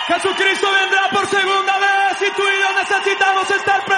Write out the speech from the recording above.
Jesucristo vendrá por segunda vez y tú y yo necesitamos estar presentes.